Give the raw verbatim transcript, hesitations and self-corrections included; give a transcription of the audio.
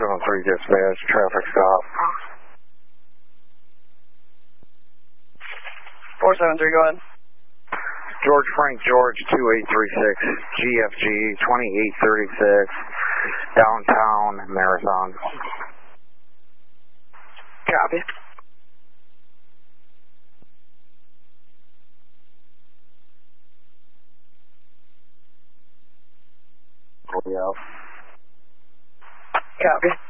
seven three dispatch, traffic stop. four seven three, go ahead. George Frank George two eight three six, G F G twenty-eight thirty-six, downtown Marathon. Copy. Yeah. Copy.